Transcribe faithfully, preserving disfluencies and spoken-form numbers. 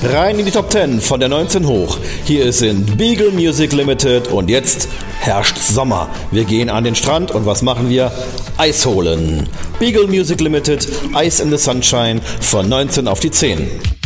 Rein in die Top zehn von der neunzehn hoch. Hier sind Beagle Music Limited und jetzt herrscht Sommer. Wir gehen an den Strand und was machen wir? Eis holen. Beagle Music Limited, Ice in the Sunshine von neunzehn auf die zehn.